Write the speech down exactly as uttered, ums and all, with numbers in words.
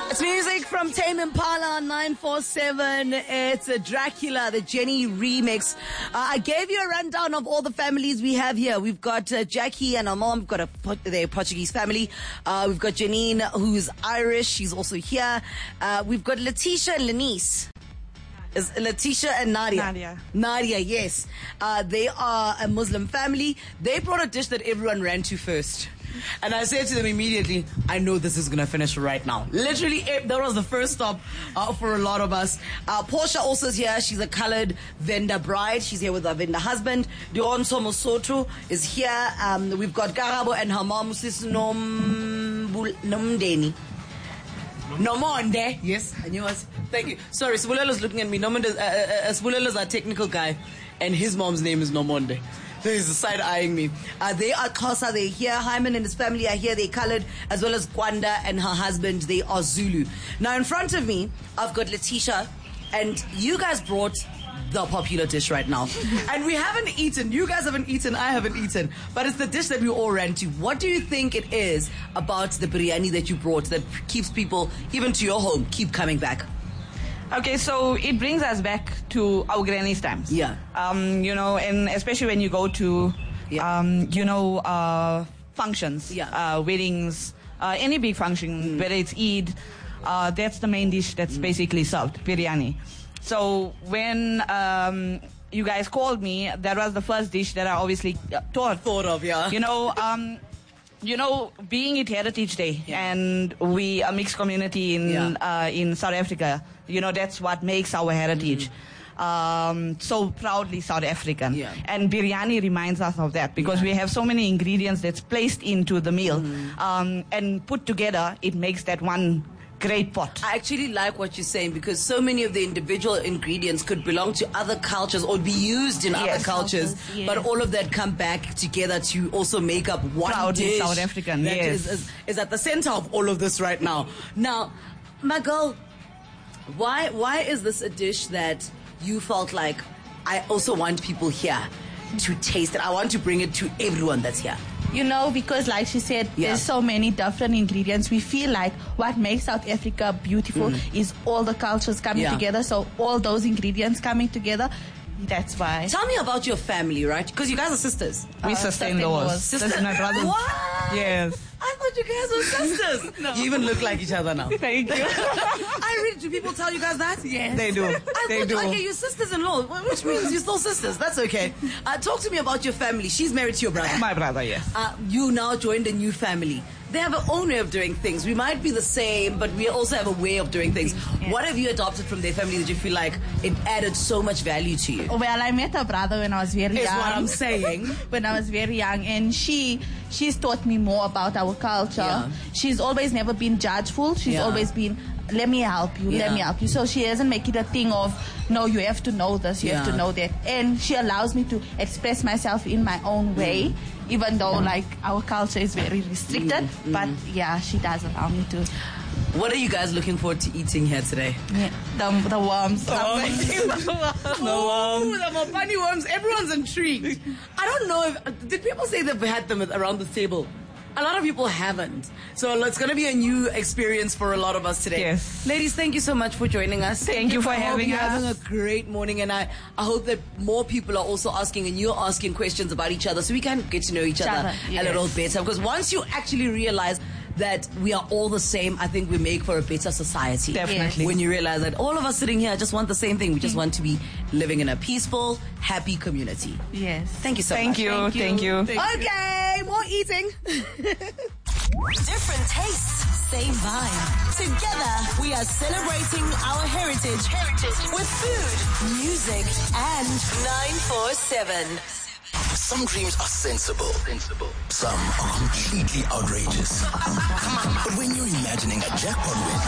It's music from Tame Impala nine four seven. It's a Dracula, the Jenny remix. Uh, I gave you a rundown of all the families we have here. We've got uh, Jackie and her mom. We've got a their Portuguese family. Uh, we've got Janine, who's Irish. She's also here. Uh, we've got Letitia and Lenice. Is Letitia and Nadia. Nadia. Nadia, yes. Uh, they are a Muslim family. They brought a dish that everyone ran to first. And I said to them immediately, I know this is going to finish right now. Literally, that was the first stop uh, for a lot of us. Uh, Portia also is here. She's a colored Venda bride. She's here with her Venda husband. Dion Somosoto is here. Um, we've got Karabo and her mom, Sis Nomdeni. Nomonde. Yes, I knew it. Thank you. Sorry, Sbulelo's looking at me. Nomonde, uh, uh, Sbulelo's our technical guy, and his mom's name is Nomonde. He's side-eyeing me. Uh, they are Xhosa. They're here. Hyman and his family are here. They're colored, as well as Kwanda and her husband. They are Zulu. Now, in front of me, I've got Letitia, and you guys brought the popular dish right now. And we haven't eaten. You guys haven't eaten. I haven't eaten. But it's the dish that we all ran to. What do you think it is about the biryani that you brought that keeps people, even to your home, keep coming back? Okay, so it brings us back to our granny's times. Yeah. Um, you know, and especially when you go to, Yeah. um, you know, uh, functions, Yeah. uh, weddings, uh, any big function, Mm. whether it's Eid, uh, that's the main dish that's Mm. basically served, biryani. So when um, you guys called me, that was the first dish that I obviously uh, thought. Thought of, yeah. You know, um, you know, being it Heritage Day, Yeah. and we a mixed community in Yeah. uh, in South Africa, you know, that's what makes our heritage. Um, so proudly South African. Yeah. And biryani reminds us of that, because Yeah. we have so many ingredients that's placed into the meal, um, and put together, it makes that one great pot. I actually like what you're saying, because so many of the individual ingredients could belong to other cultures or be used in other Yes. cultures, Cultures, yes. but all of that come back together to also make up one Proudly dish South African, that yes. is, is, is at the center of all of this right now. Now, my girl, why why is this a dish that you felt like I also want people here to taste it? I want to bring it to everyone that's here. You know, because like she said, Yeah. there's so many different ingredients. We feel like what makes South Africa beautiful is all the cultures coming Yeah. together. So all those ingredients coming together, that's why. Tell me about your family, right? Because you guys are sisters. We Uh, sister-in-laws. sister-in-laws. This is my brother. What? Yes. I thought you guys were sisters. No. You even look like each other now. Thank you. I really, do people tell you guys that? Yes. They do. I They thought, do. okay, you're sisters-in-law, which means you're still sisters. That's okay. Uh, talk to me about your family. She's married to your brother. My brother, yes. Uh, you now joined a new family. They have their own way of doing things. We might be the same, but we also have a way of doing things. Yeah. What have you adopted from their family that you feel like it added so much value to you? Well, I met her brother when I was very Is young. what I'm saying. When I was very young, and she she's taught me more about our culture. Yeah. She's always never been judgeful. She's Yeah. always been, let me help you, Yeah. let me help you. So she doesn't make it a thing of, no, you have to know this, you have Yeah. to know that. And she allows me to express myself in my own way, even though like our culture is very restricted. But yeah, she does allow me to. What are you guys looking forward to eating here today? Yeah, the the worms. Oh, the Mopani worms. Everyone's intrigued. I don't know if... Did people say they've had them around the table? A lot of people haven't. So it's going to be a new experience for a lot of us today. Yes. Ladies, thank you so much for joining us. Thank you for I hope having you're us. having a great morning, and I, I hope that more people are also asking and you're asking questions about each other so we can get to know each, Each other, other, a yes. little better. Because once you actually realize that we are all the same, I think we make for a better society. Definitely. When you realize that all of us sitting here just want the same thing. We just want to be living in a peaceful, happy community. Yes. Thank you so Thank much. you. Thank you. Okay, more eating. Different tastes, same vibe. Together, we are celebrating our heritage, heritage with food, music, and nine four seven. Some dreams are sensible. Sensible. Some are completely outrageous. But when you're imagining a jackpot win